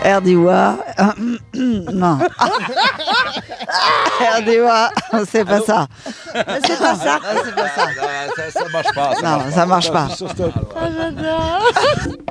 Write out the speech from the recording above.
Erdiwa. Non. Erdiwa, c'est pas ça. C'est pas ça. C'est pas ça. Ça marche pas. Non, ça marche pas. Ah, j'adore.